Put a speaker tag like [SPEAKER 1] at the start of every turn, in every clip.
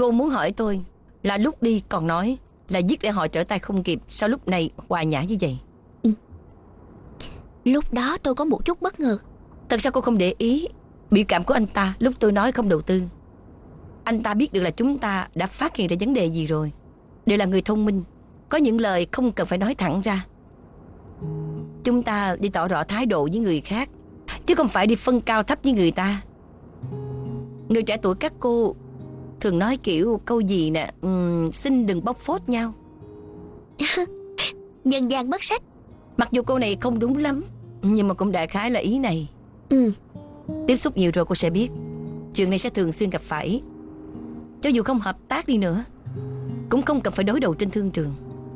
[SPEAKER 1] Cô muốn hỏi tôi là lúc đi còn nói là giết để họ trở tay không kịp, sao lúc này hòa nhã như vậy?
[SPEAKER 2] Lúc đó tôi có một chút bất ngờ.
[SPEAKER 1] Thật sao cô không để ý biểu cảm của anh ta lúc tôi nói không đầu tư? Anh ta biết được là chúng ta đã phát hiện ra vấn đề gì rồi. Đều là người thông minh, có những lời không cần phải nói thẳng ra. Chúng ta đi tỏ rõ thái độ với người khác, chứ không phải đi phân cao thấp với người ta. Người trẻ tuổi các cô thường nói kiểu câu gì nè, xin đừng bóc phốt nhau.
[SPEAKER 2] Nhân gian bất sách.
[SPEAKER 1] Mặc dù câu này không đúng lắm, nhưng mà cũng đại khái là ý này. Tiếp xúc nhiều rồi cô sẽ biết, chuyện này sẽ thường xuyên gặp phải. Cho dù không hợp tác đi nữa, cũng không cần phải đối đầu trên thương trường.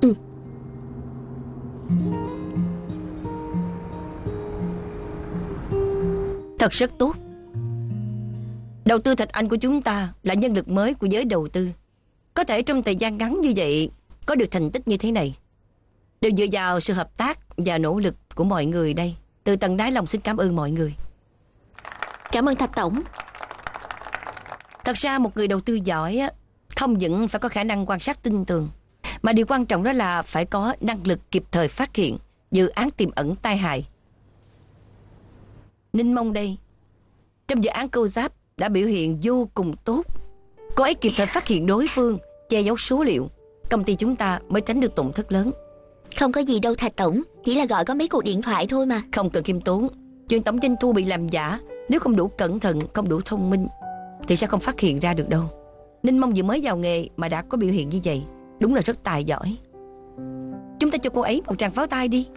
[SPEAKER 1] Thật rất tốt. Đầu tư Thạch Anh của chúng ta là nhân lực mới của giới đầu tư. Có thể trong thời gian ngắn như vậy có được thành tích như thế này, đều dựa vào sự hợp tác và nỗ lực của mọi người đây. Từ tận đáy lòng xin cảm ơn mọi người.
[SPEAKER 2] Cảm ơn Thạch Tổng.
[SPEAKER 1] Thật ra một người đầu tư giỏi á, không những phải có khả năng quan sát tinh tường, mà điều quan trọng đó là phải có năng lực kịp thời phát hiện dự án tiềm ẩn tai hại. Ninh Mông đây, trong dự án Cô Giáp đã biểu hiện vô cùng tốt. Cô ấy kịp thời phát hiện đối phương, che giấu số liệu, công ty chúng ta mới tránh được tổn thất lớn.
[SPEAKER 2] Không có gì đâu Thạch Tổng, chỉ là gọi có mấy cuộc điện thoại thôi mà.
[SPEAKER 1] Không cần khiêm tốn. Chuyện tổng doanh thu bị làm giả, nếu không đủ cẩn thận, không đủ thông minh thì sẽ không phát hiện ra được đâu. Ninh Mông vừa mới vào nghề mà đã có biểu hiện như vậy, đúng là rất tài giỏi. Chúng ta cho cô ấy một tràng pháo tay đi.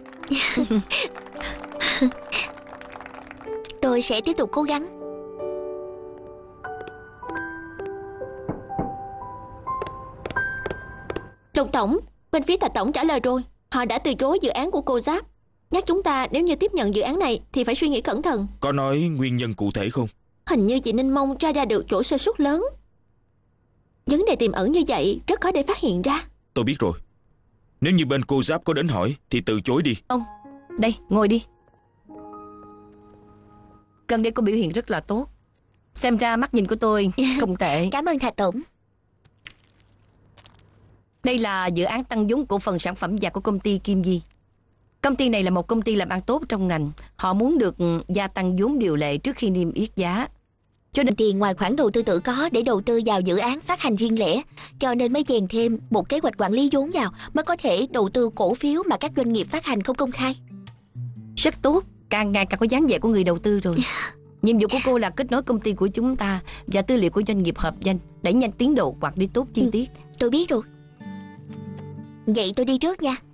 [SPEAKER 2] Tôi sẽ tiếp tục cố gắng.
[SPEAKER 3] Lục Tổng, bên phía Thạch Tổng trả lời rồi. Họ đã từ chối dự án của Cô Giáp. Nhắc chúng ta nếu như tiếp nhận dự án này thì phải suy nghĩ cẩn thận.
[SPEAKER 4] Có nói nguyên nhân cụ thể không?
[SPEAKER 3] Hình như chị Ninh Mông tra ra được chỗ sơ suất lớn. Vấn đề tiềm ẩn như vậy rất khó để phát hiện ra.
[SPEAKER 4] Tôi biết rồi. Nếu như bên Cô Giáp có đến hỏi thì từ chối đi.
[SPEAKER 1] Ông, đây, ngồi đi. Gần đây cô biểu hiện rất là tốt. Xem ra mắt nhìn của tôi không tệ.
[SPEAKER 2] Cảm ơn Thạch Tổng.
[SPEAKER 1] Đây là dự án tăng vốn cổ phần sản phẩm giặt của công ty Kim Di. Công ty này là một công ty làm ăn tốt trong ngành. Họ muốn được gia tăng vốn điều lệ trước khi niêm yết giá.
[SPEAKER 2] Cho nên tiền ngoài khoản đầu tư tự có để đầu tư vào dự án phát hành riêng lẻ, cho nên mới chèn thêm một kế hoạch quản lý vốn vào, mới có thể đầu tư cổ phiếu mà các doanh nghiệp phát hành không công khai.
[SPEAKER 1] Rất tốt, càng ngày càng có dáng vẻ của người đầu tư rồi. Nhiệm vụ của cô là kết nối công ty của chúng ta và tư liệu của doanh nghiệp hợp danh, đẩy nhanh tiến độ quản lý tốt chi tiết.
[SPEAKER 2] Tôi biết rồi. Vậy tôi đi trước nha.